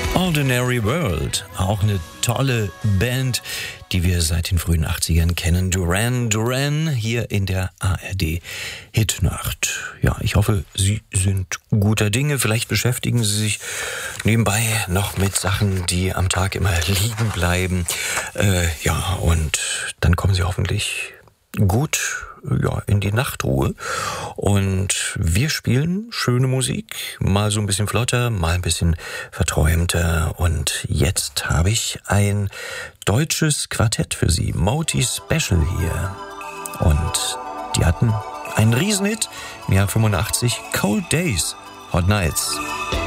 Ordinary World, auch eine tolle Band, die wir seit den frühen 80ern kennen. Duran Duran hier in der ARD Hitnacht. Ja, ich hoffe, Sie sind guter Dinge. Vielleicht beschäftigen Sie sich nebenbei noch mit Sachen, die am Tag immer liegen bleiben. Und dann kommen Sie hoffentlich gut in die Nachtruhe. Und wir spielen schöne Musik, mal so ein bisschen flotter, mal ein bisschen verträumter. Und jetzt habe ich ein deutsches Quartett für Sie, Moti Special hier. Und die hatten einen Riesenhit im Jahr 85, Cold Days, Hot Nights.